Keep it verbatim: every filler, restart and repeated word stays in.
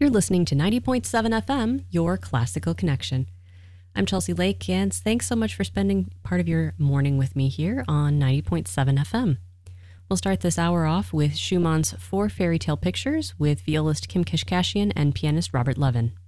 You're listening to ninety point seven F M, your classical connection. I'm Chelsea Lake, and thanks so much for spending part of your morning with me here on ninety point seven F M. We'll start this hour off with Schumann's Four Fairy Tale Pictures with violist Kim Kashkashian and pianist Robert Levin.